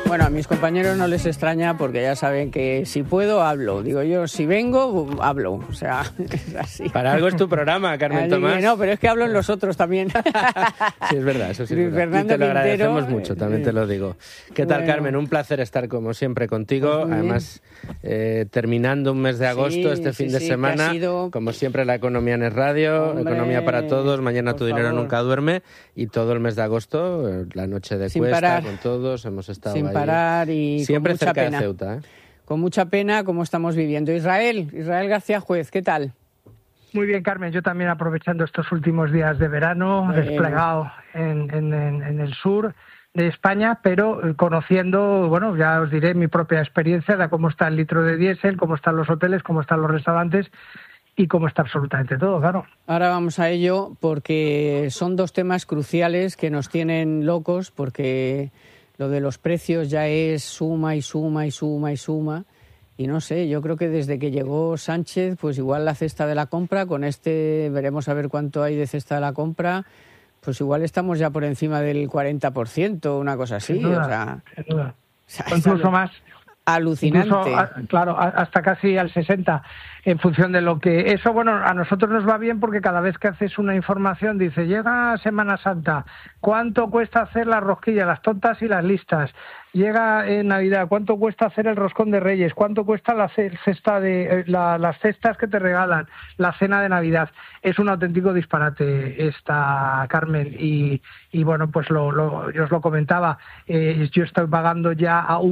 Bueno, a mis compañeros no les extraña porque ya saben que si puedo, hablo. Digo yo, si vengo, hablo. O sea, es así. Para algo es tu programa, Carmen Tomás. No, pero es que hablo en los otros también. Sí, es verdad, eso sí es verdad. Y te lo agradecemos mucho, también te lo digo. ¿Qué tal, Carmen? Un placer estar como siempre contigo. Pues además, terminando un mes de agosto, este fin de semana, como siempre, la economía en Es Radio, economía para todos, mañana tu dinero nunca duerme, y todo el mes de agosto, la noche de Cuesta, con todos, hemos estado sin ahí. Parar y siempre con mucha cerca pena. de Ceuta, ¿eh? Con mucha pena como estamos viviendo. Israel García Juez, ¿qué tal? Muy bien, Carmen. Yo también aprovechando estos últimos días de verano, desplegado en el sur de España, pero conociendo, bueno, ya os diré mi propia experiencia de cómo está el litro de diésel, cómo están los hoteles, cómo están los restaurantes y cómo está absolutamente todo, claro. Ahora vamos a ello porque son dos temas cruciales que nos tienen locos, porque lo de los precios ya es suma y suma y suma y suma. Y no sé, yo creo que desde que llegó Sánchez, pues igual la cesta de la compra, con veremos a ver cuánto hay de cesta de la compra, pues igual estamos ya por encima del 40%, una cosa así. Sin duda, sin duda. Incluso más. Alucinante. Incluso, claro, hasta casi al 60%, en función de lo que... Eso, bueno, a nosotros nos va bien porque cada vez que haces una información dice, llega Semana Santa, ¿cuánto cuesta hacer las rosquillas, las tontas y las listas? Llega Navidad, ¿cuánto cuesta hacer el roscón de Reyes? ¿Cuánto cuesta la cesta las cestas que te regalan? La cena de Navidad. Es un auténtico disparate esta, Carmen. Y bueno, pues yo os lo comentaba. Yo estoy pagando ya a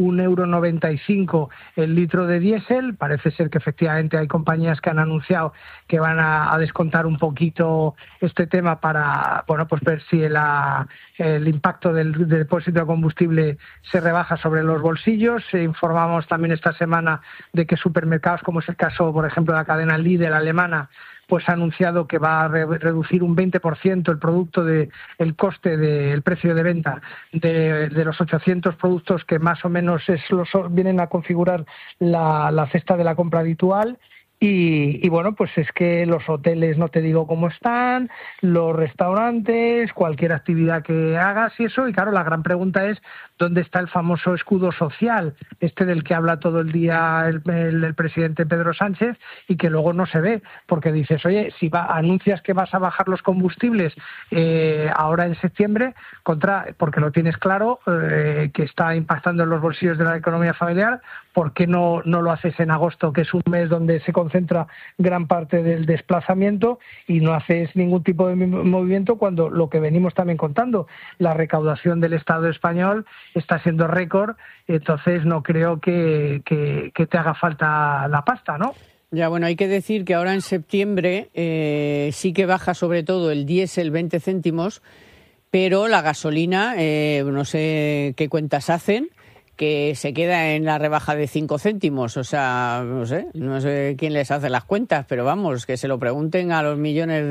€1,95 el litro de diésel. Parece ser que efectivamente hay compañías que han anunciado que van a descontar un poquito este tema para, bueno, pues ver si el impacto del depósito de combustible se rebaja sobre los bolsillos. Informamos también esta semana de que supermercados, como es el caso, por ejemplo, de la cadena Lidl alemana, pues ha anunciado que va a reducir un 20% el coste del precio de venta de los 800 productos que más o menos vienen a configurar la cesta de la compra habitual. Y bueno, pues es que los hoteles no te digo cómo están, los restaurantes, cualquier actividad que hagas y eso. Y claro, la gran pregunta es ¿dónde está el famoso escudo social, del que habla todo el día el presidente Pedro Sánchez y que luego no se ve? Porque dices, oye, si anuncias que vas a bajar los combustibles ahora en septiembre, porque lo tienes claro, que está impactando en los bolsillos de la economía familiar, ¿por qué no lo haces en agosto, que es un mes donde se concentra gran parte del desplazamiento, y no haces ningún tipo de movimiento cuando lo que venimos también contando, la recaudación del Estado español está siendo récord? Entonces no creo que te haga falta la pasta, ¿no? Ya, bueno, hay que decir que ahora en septiembre sí que baja sobre todo el diésel 20 céntimos, pero la gasolina, no sé qué cuentas hacen, que se queda en la rebaja de 5 céntimos. O sea, no sé quién les hace las cuentas, pero vamos, que se lo pregunten a los millones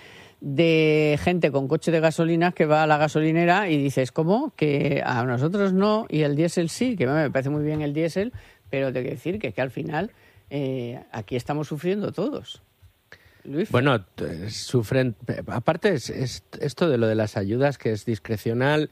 de gente con coche de gasolinas que va a la gasolinera y dices, ¿cómo? Que a nosotros no y el diésel sí, que me parece muy bien el diésel, pero tengo que decir que al final aquí estamos sufriendo todos. Luis. Bueno, sufren... Aparte es esto de lo de las ayudas, que es discrecional.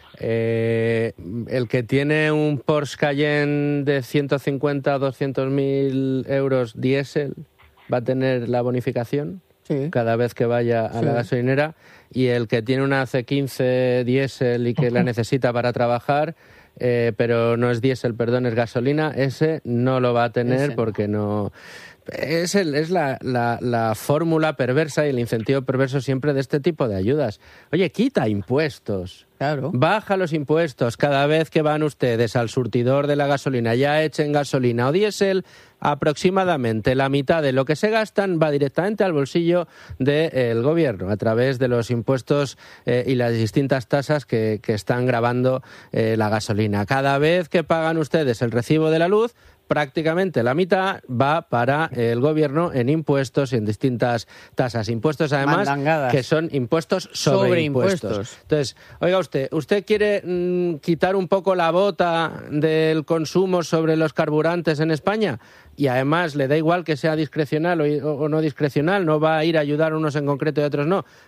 El que tiene un Porsche Cayenne de 150 a 200.000 euros diésel va a tener la bonificación cada vez que vaya a la gasolinera, y el que tiene una C15 diésel y que la necesita para trabajar, pero no es diésel, perdón, es gasolina, ese no lo va a tener porque no... Es la fórmula perversa y el incentivo perverso siempre de este tipo de ayudas. Oye, quita impuestos. Claro. Baja los impuestos cada vez que van ustedes al surtidor de la gasolina. Ya echen gasolina o diésel, aproximadamente la mitad de lo que se gastan va directamente al bolsillo del gobierno a través de los impuestos y las distintas tasas que están gravando la gasolina. Cada vez que pagan ustedes el recibo de la luz, prácticamente la mitad va para el gobierno en impuestos y en distintas tasas. Impuestos, además, mandangadas, que son impuestos sobre impuestos. Entonces, oiga usted quiere quitar un poco la bota del consumo sobre los carburantes en España, y además le da igual que sea discrecional o no discrecional, no va a ir a ayudar a unos en concreto y a otros no.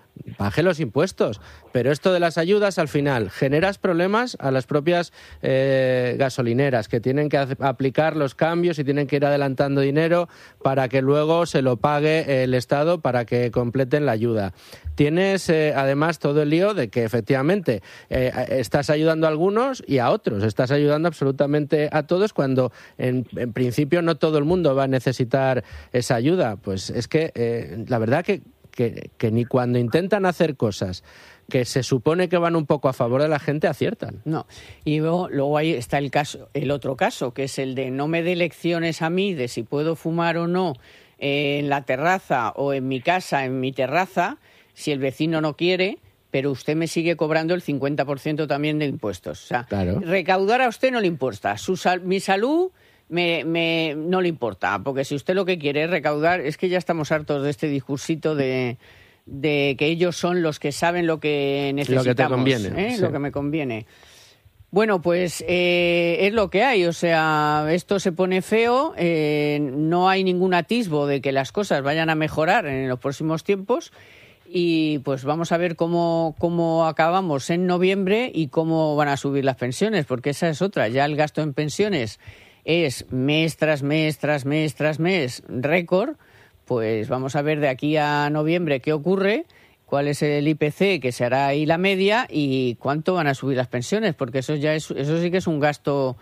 baje los impuestos. Pero esto de las ayudas, al final, generas problemas a las propias gasolineras, que tienen que aplicar los cambios y tienen que ir adelantando dinero para que luego se lo pague el Estado para que completen la ayuda. Tienes, además, todo el lío de que, efectivamente, estás ayudando a algunos y a otros. Estás ayudando absolutamente a todos cuando, en principio, no todo el mundo va a necesitar esa ayuda. Pues es que, la verdad que ni cuando intentan hacer cosas que se supone que van un poco a favor de la gente, aciertan. No. Y luego ahí está el otro caso, que es el de no me dé lecciones a mí de si puedo fumar o no en la terraza o en mi casa, en mi terraza, si el vecino no quiere, pero usted me sigue cobrando el 50% también de impuestos. O sea, claro. Recaudar a usted no le importa. Mi salud no le importa, porque si usted lo que quiere es recaudar, es que ya estamos hartos de este discursito de que ellos son los que saben lo que necesitamos. Lo que te conviene. Sí. Lo que me conviene. Bueno, pues es lo que hay. O sea, esto se pone feo. No hay ningún atisbo de que las cosas vayan a mejorar en los próximos tiempos. Y pues vamos a ver cómo acabamos en noviembre y cómo van a subir las pensiones, porque esa es otra. Ya el gasto en pensiones es mes tras mes, tras mes, tras mes, récord. Pues vamos a ver de aquí a noviembre qué ocurre, cuál es el IPC que se hará ahí la media y cuánto van a subir las pensiones, porque eso sí que es un gasto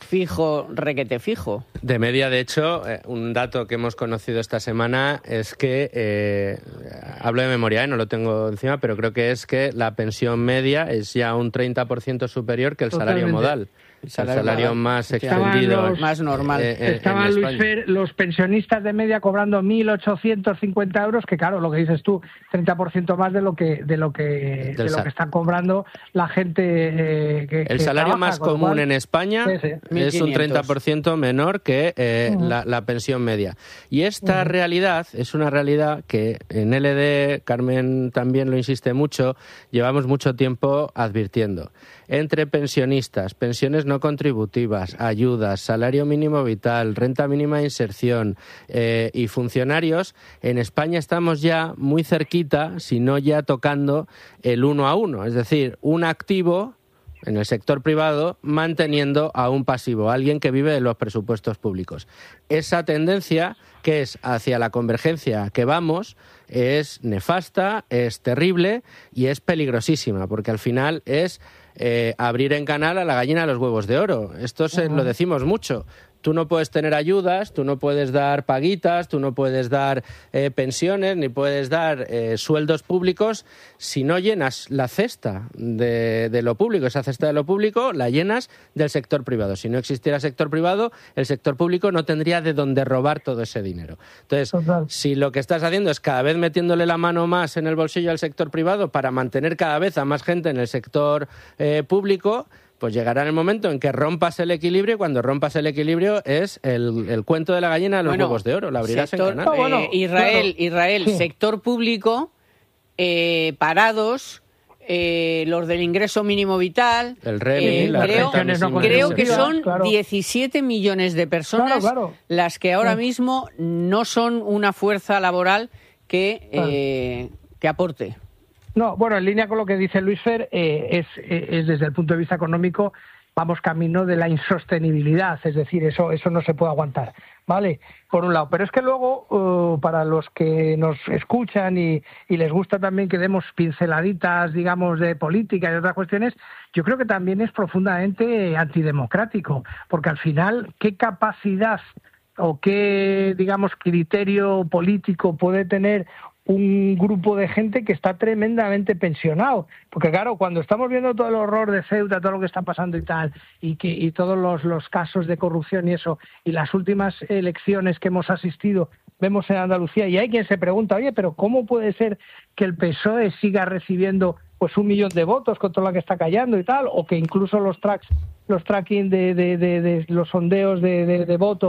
fijo, requete fijo. De media, de hecho, un dato que hemos conocido esta semana es que, hablo de memoria, no lo tengo encima, pero creo que es que la pensión media es ya un 30% superior que el salario modal. El salario más extendido, más normal. Estaban, Luis Fer, los pensionistas de media cobrando 1.850 euros, que claro, lo que dices tú, 30% más de lo que están cobrando la gente el salario trabaja, más común en España es un 30% menor que la pensión media. Y esta realidad es una realidad que en LD, Carmen también lo insiste mucho, llevamos mucho tiempo advirtiendo. Entre pensionistas, pensiones no contributivas, ayudas, salario mínimo vital, renta mínima de inserción y funcionarios, en España estamos ya muy cerquita, si no ya tocando el 1 a 1, es decir, un activo en el sector privado manteniendo a un pasivo, alguien que vive de los presupuestos públicos. Esa tendencia, que es hacia la convergencia que vamos, es nefasta, es terrible y es peligrosísima, porque al final es abrir en canal a la gallina de los huevos de oro. Esto lo decimos mucho. Tú no puedes tener ayudas, tú no puedes dar paguitas, tú no puedes dar pensiones, ni puedes dar sueldos públicos si no llenas la cesta de lo público. Esa cesta de lo público la llenas del sector privado. Si no existiera sector privado, el sector público no tendría de dónde robar todo ese dinero. Entonces, si lo que estás haciendo es cada vez metiéndole la mano más en el bolsillo al sector privado para mantener cada vez a más gente en el sector público, pues llegará el momento en que rompas el equilibrio, y cuando rompas el equilibrio es el cuento de la gallina de los huevos de oro, la abrirás en canal. Israel, sí. Sector público, parados, los del ingreso mínimo vital, el REMI, creo que son 17 millones de personas las que ahora mismo no son una fuerza laboral que aporte. No, bueno, en línea con lo que dice Luis Fer, es desde el punto de vista económico, vamos camino de la insostenibilidad, es decir, eso no se puede aguantar, ¿vale? Por un lado, pero es que luego, para los que nos escuchan y les gusta también que demos pinceladitas, digamos, de política y otras cuestiones, yo creo que también es profundamente antidemocrático, porque al final, ¿qué capacidad o qué, digamos, criterio político puede tener un grupo de gente que está tremendamente pensionado? Porque claro, cuando estamos viendo todo el horror de Ceuta, todo lo que está pasando y tal, y todos los casos de corrupción y eso, y las últimas elecciones que hemos asistido, vemos en Andalucía, y hay quien se pregunta, oye, pero ¿cómo puede ser que el PSOE siga recibiendo pues 1 millón de votos con todo lo que está callando y tal, o que incluso los tracking de los sondeos de voto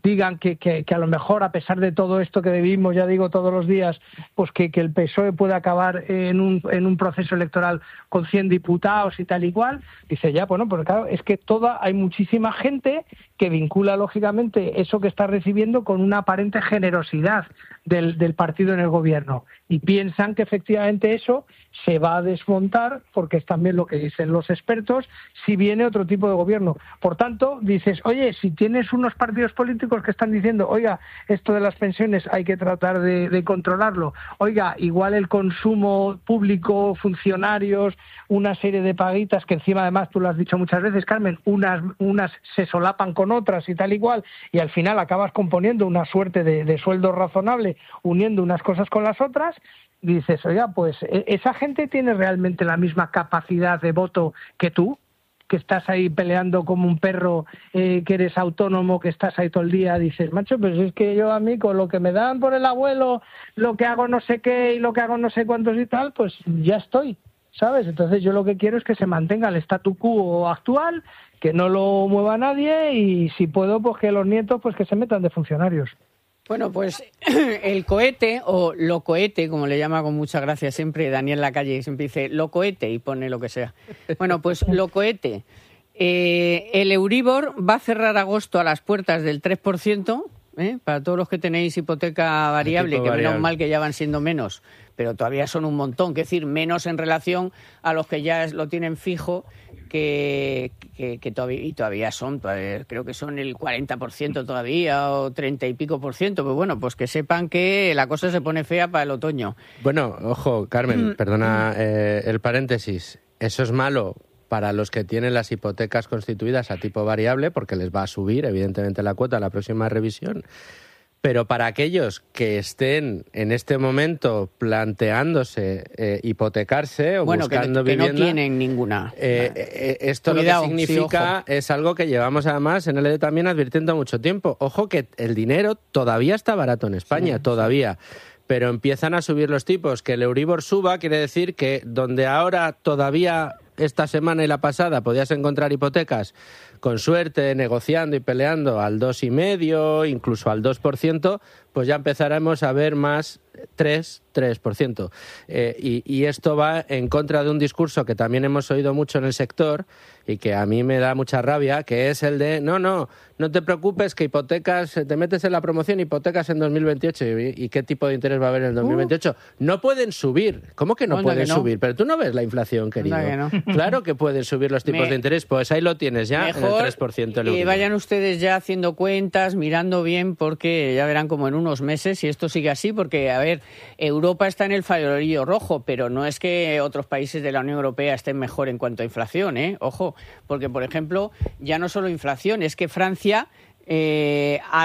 digan que a lo mejor, a pesar de todo esto que vivimos, ya digo, todos los días, pues que el PSOE puede acabar en un proceso electoral con 100 diputados y tal y cual, dice ya, bueno, pues claro, es que hay muchísima gente que vincula lógicamente eso que está recibiendo con una aparente generosidad del partido en el gobierno, y piensan que efectivamente eso se va a desmontar, porque es también lo que dicen los expertos, si viene otro tipo de gobierno. Por tanto, dices, oye, si tienes unos partidos políticos que están diciendo, oiga, esto de las pensiones hay que tratar de controlarlo, oiga, igual el consumo público, funcionarios, una serie de paguitas que encima, además, tú lo has dicho muchas veces, Carmen, unas se solapan con otras y tal igual, y al final acabas componiendo una suerte de sueldo razonable, uniendo unas cosas con las otras. Dices, oiga, pues esa gente tiene realmente la misma capacidad de voto que tú, que estás ahí peleando como un perro, que eres autónomo, que estás ahí todo el día. Dices, macho, pues es que yo a mí con lo que me dan por el abuelo, lo que hago no sé qué y lo que hago no sé cuántos y tal, pues ya estoy, ¿sabes? Entonces yo lo que quiero es que se mantenga el statu quo actual, que no lo mueva nadie, y si puedo, pues que los nietos pues que se metan de funcionarios. Bueno, pues el cohete, o lo cohete, como le llama con mucha gracia siempre Daniel Lacalle, siempre dice lo cohete y pone lo que sea. Bueno, pues lo cohete. El Euribor va a cerrar agosto a las puertas del 3%, para todos los que tenéis hipoteca variable, que menos mal que ya van siendo menos, pero todavía son un montón, que decir, menos en relación a los que ya lo tienen fijo, que todavía son, creo que son el 40% todavía, o 30 y pico %, pues bueno, pues que sepan que la cosa se pone fea para el otoño. Bueno, ojo, Carmen, perdona el paréntesis, eso es malo para los que tienen las hipotecas constituidas a tipo variable, porque les va a subir, evidentemente, la cuota a la próxima revisión. Pero para aquellos que estén en este momento planteándose hipotecarse o buscando vivienda, que no tienen ninguna. Esto cuidado, lo que significa es algo que llevamos además en el también advirtiendo mucho tiempo. Ojo que el dinero todavía está barato en España, todavía. Pero empiezan a subir los tipos. Que el Euribor suba quiere decir que donde ahora todavía esta semana y la pasada podías encontrar hipotecas con suerte, negociando y peleando al 2,5%, incluso al 2%, pues ya empezaremos a ver más 3%. Y esto va en contra de un discurso que también hemos oído mucho en el sector y que a mí me da mucha rabia, que es el de no te preocupes, que hipotecas, te metes en la promoción, hipotecas en 2028. ¿Y qué tipo de interés va a haber en el 2028? No pueden subir. ¿Cómo que no pueden subir? Pero tú no ves la inflación, querido. Claro que pueden subir los tipos de interés, pues ahí lo tienes ya, mejor, en el 3%. Y vayan ustedes ya haciendo cuentas, mirando bien, porque ya verán como en unos meses, si esto sigue así, porque, a ver, Europa está en el farolillo rojo, pero no es que otros países de la Unión Europea estén mejor en cuanto a inflación, ojo, porque, por ejemplo, ya no solo inflación, es que Francia ha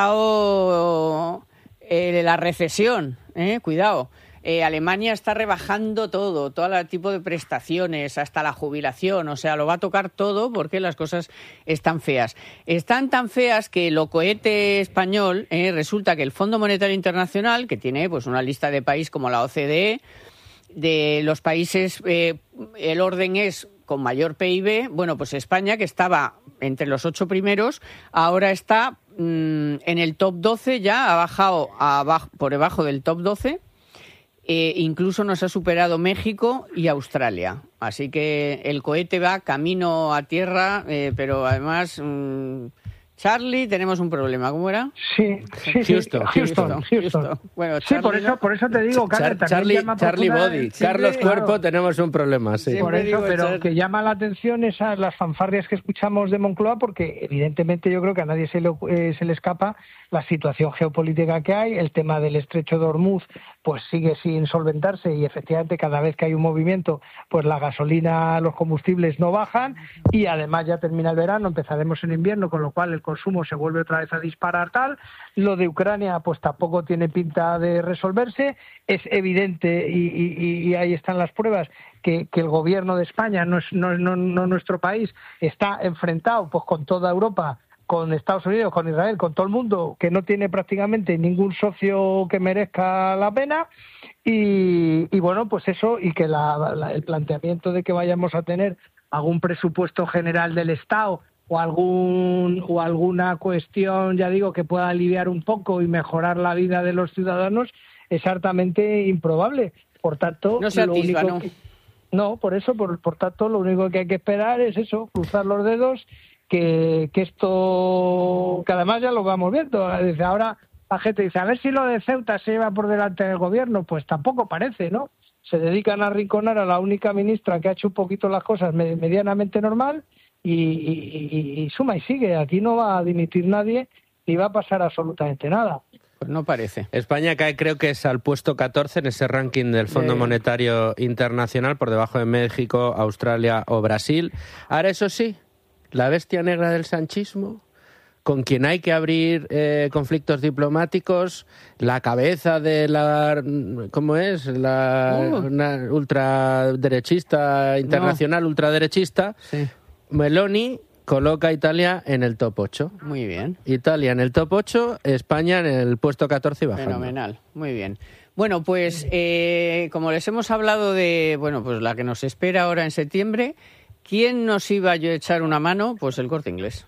rozado la recesión, cuidado. Alemania está rebajando todo tipo de prestaciones, hasta la jubilación, o sea, lo va a tocar todo porque las cosas están feas. Están tan feas que el cohete español, resulta que el Fondo Monetario Internacional, que tiene pues una lista de países como la OCDE, de los países, el orden es con mayor PIB, bueno, pues España, que estaba entre los 8 primeros, ahora está en el top 12, ya ha bajado por debajo del top 12. Incluso nos ha superado México y Australia. Así que el cohete va camino a tierra, pero además, Charlie, tenemos un problema. ¿Cómo era? Sí. Houston. Bueno, sí, por eso te digo, Charlie Body, Carlos Cuerpo, claro, tenemos un problema. Sí. Por eso, pero que llama la atención esas las fanfarrias que escuchamos de Moncloa, porque evidentemente yo creo que a nadie se le escapa la situación geopolítica que hay, el tema del estrecho de Hormuz pues sigue sin solventarse, y efectivamente cada vez que hay un movimiento pues la gasolina, los combustibles no bajan, y además ya termina el verano, empezaremos en invierno, con lo cual el consumo se vuelve otra vez a disparar tal. Lo de Ucrania pues tampoco tiene pinta de resolverse. Es evidente, y ahí están las pruebas, que el gobierno de España, no nuestro país, está enfrentado pues con toda Europa, con Estados Unidos, con Israel, con todo el mundo, que no tiene prácticamente ningún socio que merezca la pena, y bueno, pues eso, y que el planteamiento de que vayamos a tener algún presupuesto general del Estado o alguna cuestión, ya digo, que pueda aliviar un poco y mejorar la vida de los ciudadanos, es altamente improbable. Por tanto, no se atisba, ¿no? Por eso, por tanto, lo único que hay que esperar es eso, cruzar los dedos, que esto, que además ya lo vamos viendo. Desde ahora la gente dice, a ver si lo de Ceuta se lleva por delante del gobierno. Pues tampoco parece, ¿no? Se dedican a arrinconar a la única ministra que ha hecho un poquito las cosas medianamente normal y suma y sigue. Aquí no va a dimitir nadie ni va a pasar absolutamente nada. Pues no parece. España cae, creo que es al puesto 14 en ese ranking del Fondo Monetario Internacional, por debajo de México, Australia o Brasil. Ahora, eso sí, la bestia negra del sanchismo, con quien hay que abrir conflictos diplomáticos, la cabeza de la... ¿Cómo es? Una ultraderechista internacional, ultraderechista, sí. Meloni coloca a Italia en el top 8. Muy bien. Italia en el top 8, España en el puesto 14 y bajando. Fenomenal, muy bien. Bueno, pues como les hemos hablado de pues la que nos espera ahora en septiembre, ¿quién nos iba a echar una mano? Pues el Corte Inglés.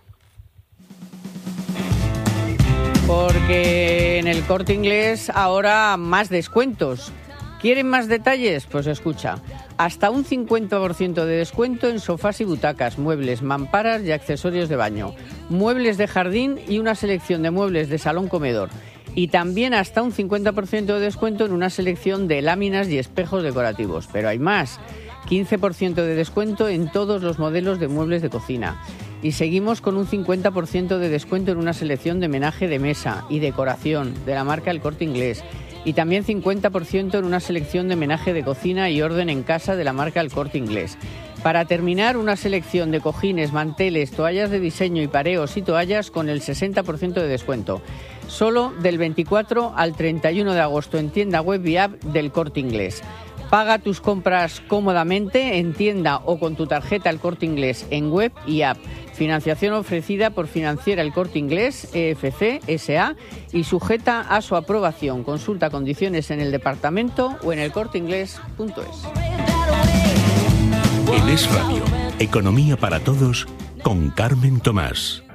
Porque en el Corte Inglés ahora más descuentos. ¿Quieren más detalles? Pues escucha. Hasta un 50% de descuento en sofás y butacas, muebles, mamparas y accesorios de baño, muebles de jardín y una selección de muebles de salón-comedor. Y también hasta un 50% de descuento en una selección de láminas y espejos decorativos. Pero hay más. 15% de descuento en todos los modelos de muebles de cocina. Y seguimos con un 50% de descuento en una selección de menaje de mesa y decoración de la marca El Corte Inglés. Y también 50% en una selección de menaje de cocina y orden en casa de la marca El Corte Inglés. Para terminar, una selección de cojines, manteles, toallas de diseño y pareos y toallas con el 60% de descuento. Solo del 24 al 31 de agosto en tienda web y app del Corte Inglés. Paga tus compras cómodamente en tienda o con tu tarjeta El Corte Inglés en web y app. Financiación ofrecida por Financiera El Corte Inglés, EFC, S.A. y sujeta a su aprobación. Consulta condiciones en el departamento o en elcorteinglés.es. En Es Radio, Economía para Todos, con Carmen Tomás.